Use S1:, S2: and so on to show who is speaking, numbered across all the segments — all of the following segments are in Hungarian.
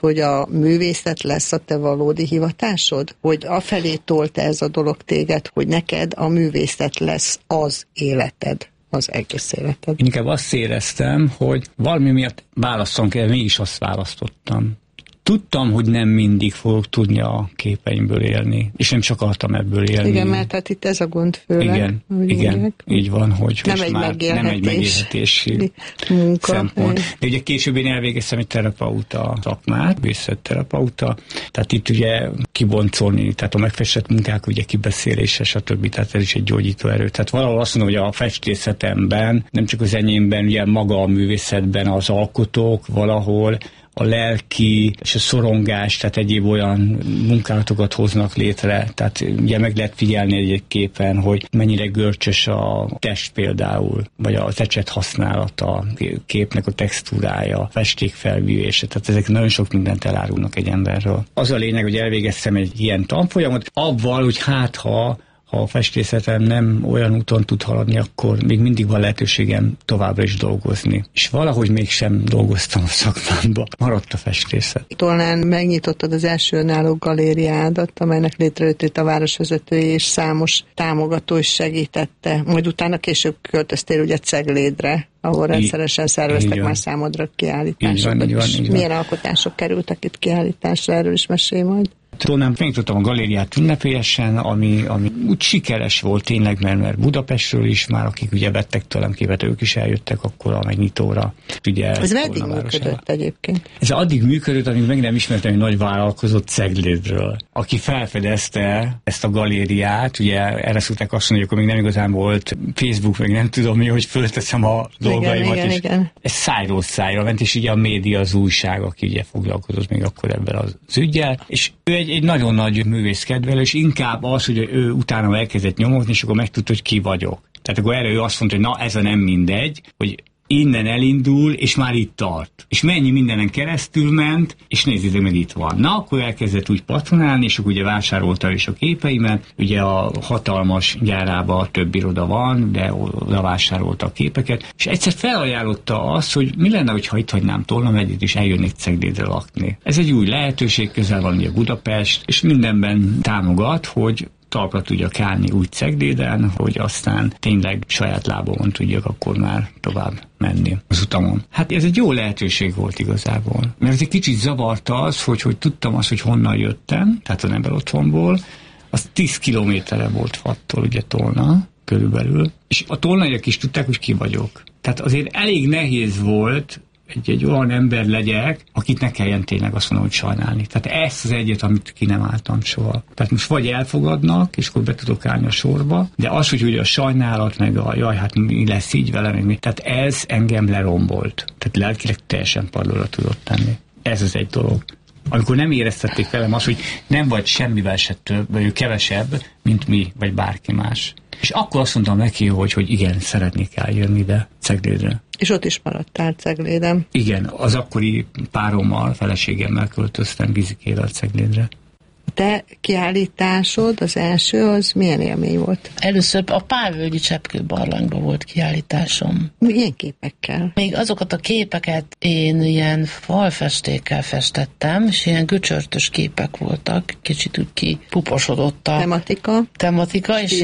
S1: hogy a művészet lesz a te valódi hivatásod? Hogy afelé tolt ez a dolog téged, hogy neked a művészet lesz az életed, az egész életed?
S2: Inkább azt éreztem, hogy valami miatt választom kell, mégis azt választottam. Tudtam, hogy nem mindig fogok tudni a képeimből élni, és nem csak akartam ebből élni.
S1: Igen, mert hát itt ez a gond főleg.
S2: Igen, így van, hogy
S1: nem
S2: most
S1: egy
S2: már nem egy megélhetési
S1: munka,
S2: szempont. De ugye később én elvégeztem egy terapeuta szakmát, művészetterapeuta, tehát itt ugye kiboncolni, tehát a megfestett munkák ugye kibeszélése, stb. Tehát ez is egy gyógyító erő. Tehát valahol azt mondom, hogy a festészetemben, nem csak az enyémben, ugye maga a művészetben az alkotók valahol a lelki és a szorongás, tehát egyéb olyan munkálatokat hoznak létre. Tehát ugye meg lehet figyelni egy képen, hogy mennyire görcsös a test például, vagy az ecset használata, a képnek a textúrája, a festékfelvívése. Tehát ezek nagyon sok mindent elárulnak egy emberről. Az a lényeg, hogy elvégeztem egy ilyen tanfolyamot, abban, hogy ha a festészetem nem olyan úton tud haladni, akkor még mindig van lehetőségem továbbra is dolgozni. És valahogy mégsem dolgoztam a szakmámba. Maradt a festészet.
S1: Tolnán megnyitottad az első önálló galériádat, amelynek létrejöttét a városvezető és számos támogató is segítette. Majd utána később költöztél ugye Ceglédre, ahol rendszeresen szerveztek már számodra kiállításokat.
S2: Így van.
S1: Milyen alkotások kerültek itt kiállításra? Erről is mesélj majd.
S2: Trónán megnyitottam a galériát ünnepélyesen, ami úgy sikeres volt tényleg, mert Budapestről is már, akik ugye vettek tőlem képet, ők is eljöttek akkor a megnyitóra. Ugye
S1: ez meddig működött egyébként?
S2: Ez addig működött, amíg meg nem ismertem egy nagy vállalkozót Ceglédről, aki felfedezte ezt a galériát, ugye erre szokták azt mondani, hogy akkor még nem igazán volt Facebook, meg nem tudom mi, hogy fölteszem a dolgaimat,
S1: igen.
S2: Ez szájról szájra ment, és ugye a média, az újság, aki ugye foglalkozott még akkor ebben az üggyel, és ő egy nagyon nagy művészkedvelő, és inkább az, hogy ő utána elkezdett nyomozni, és akkor megtudta, hogy ki vagyok. Tehát akkor erre ő azt mondta, hogy na ez a nem mindegy, hogy innen elindul, és már itt tart. És mennyi mindenen keresztül ment, és nézzétek meg itt van. Na, akkor elkezdett úgy patronálni, és akkor ugye vásárolta is a képeimet. Ugye a hatalmas gyárában több iroda van, de oda vásárolta a képeket. És egyszer felajánlotta azt, hogy mi lenne, ha itt hagynám Tolna megyét, és eljönnék Ceglédre lakni. Ez egy új lehetőség, közel van ugye Budapest, és mindenben támogat, hogy talpra tudjak állni úgy Cegléden, hogy aztán tényleg saját lábon tudjak akkor már tovább menni az utamon. Hát ez egy jó lehetőség volt igazából. Mert ez egy kicsit zavarta az, hogy tudtam azt, hogy honnan jöttem, tehát a ember otthonból, az 10 kilométerre volt fattól, ugye Tolna körülbelül, és a tolnaiak is tudták, hogy ki vagyok. Tehát azért elég nehéz volt egy olyan ember legyek, akit ne kelljen tényleg azt mondom, hogy sajnálni. Tehát ezt az egyet, amit ki nem álltam soha. Tehát most vagy elfogadnak, és akkor be tudok állni a sorba, de az, hogy ugye a sajnálat, meg a jaj, hát mi lesz így vele, meg mi. Tehát ez engem lerombolt. Tehát lelkileg teljesen padlóra tudott tenni. Ez az egy dolog. Amikor nem éreztették velem azt, hogy nem vagy semmivel se több, vagy kevesebb, mint mi, vagy bárki más. És akkor azt mondtam neki, hogy igen, szeretnék eljönni ide, Ceglédre.
S1: És ott is maradtál Cegléden?
S2: Igen, az akkori párommal, feleségemmel költöztem Gizikével Ceglédre.
S1: A te kiállításod, az első, az milyen élmény volt?
S3: Először a Pálvölgyi Cseppkőbarlangban volt kiállításom.
S1: Milyen képekkel?
S3: Még azokat a képeket én ilyen falfestékkel festettem, és ilyen göcsörtös képek voltak, kicsit úgy kipuposodott a tematika, és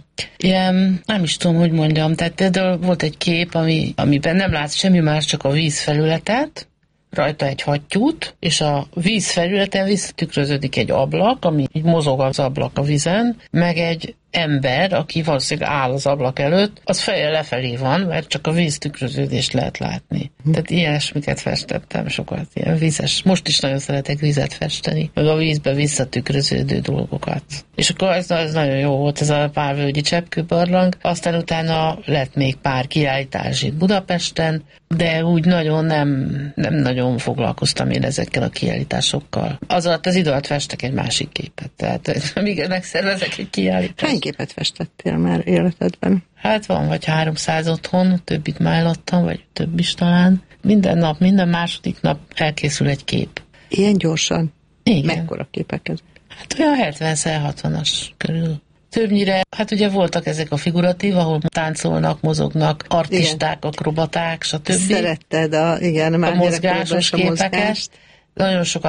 S3: ilyen, nem is tudom, hogy mondjam, tehát például volt egy kép, amiben nem látsz semmi más, csak a vízfelületet, rajta egy hattyút, és a vízfelületen visszatükröződik egy ablak, ami így mozog az ablak a vízen, meg egy ember, aki valószínűleg áll az ablak előtt, az feje lefelé van, mert csak a víztükröződést lehet látni. Tehát ilyesmiket festettem sokat, ilyen vízes. Most is nagyon szeretek vizet festeni, meg a vízbe visszatükröződő dolgokat. És akkor ez nagyon jó volt, ez a Pálvölgyi Cseppkőbarlang. Aztán utána lett még pár kiállítás itt Budapesten, de úgy nagyon nem nagyon foglalkoztam én ezekkel a kiállításokkal. Az alatt az idő alatt festek egy másik képet, tehát amíg megszervezek egy kiállítást.
S1: Hány képet festettél már életedben?
S3: Hát van vagy 300 otthon, többit már eladtam, vagy több is talán. Minden nap, minden második nap elkészül egy kép.
S1: Ilyen gyorsan?
S3: Igen.
S1: Mekkora képek ezek?
S3: Hát olyan 70-60-as körül. Többnyire, hát ugye voltak ezek a figuratív, ahol táncolnak, mozognak, artisták, igen, akrobaták, stb.
S1: Szeretted a mozgásos
S3: képeket. Nagyon sokat